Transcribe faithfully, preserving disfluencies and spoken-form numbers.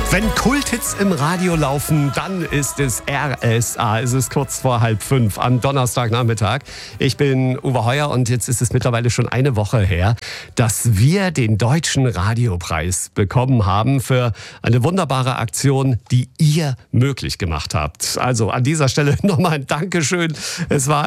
Wenn Kulthits im Radio laufen, dann ist es R S A. Es ist kurz vor halb fünf am Donnerstagnachmittag. Ich bin Uwe Heuer und jetzt ist es mittlerweile schon eine Woche her, dass wir den Deutschen Radiopreis bekommen haben für eine wunderbare Aktion, die ihr möglich gemacht habt. Also an dieser Stelle nochmal ein Dankeschön. Es war